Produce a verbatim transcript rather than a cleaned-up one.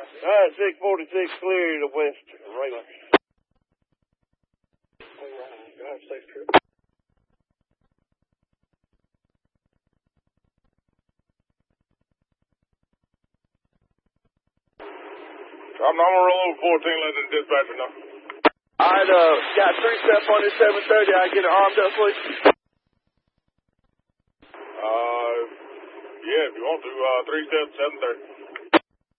All right, six forty-six clear to west Raylan. All right, drive safe trip. I'm, I'm gonna roll over fourteen, let the dispatcher know. All right, uh, got three step on this seven thirty. I get it armed up for you. Uh, yeah, if you want to, uh, three step, seven thirty.